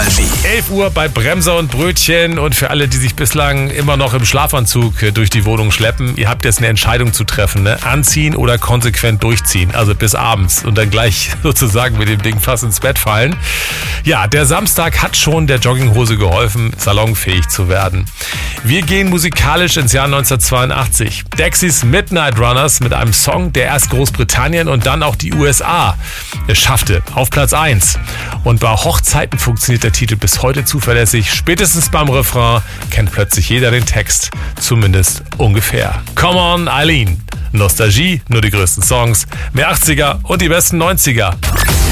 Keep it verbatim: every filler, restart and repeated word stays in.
Nostalgie. elf Uhr bei Bremser und Brötchen und für alle, die sich bislang immer noch im Schlafanzug durch die Wohnung schleppen, ihr habt jetzt eine Entscheidung zu treffen, ne? Anziehen oder konsequent durchziehen, also bis abends und dann gleich sozusagen mit dem Ding fast ins Bett fallen. Ja, der Samstag hat schon der Jogginghose geholfen, salonfähig zu werden. Wir gehen musikalisch ins Jahr neunzehnhundertzweiundachtzig. Dexys Midnight Runners mit einem Song, der erst Großbritannien und dann auch die U S A es schaffte, auf Platz eins. Und bei Hochzeiten funktioniert der Titel bis heute zuverlässig. Spätestens beim Refrain kennt plötzlich jeder den Text, zumindest ungefähr. Come on, Eileen. Nostalgie, nur die größten Songs, mehr achtziger und die besten neunziger.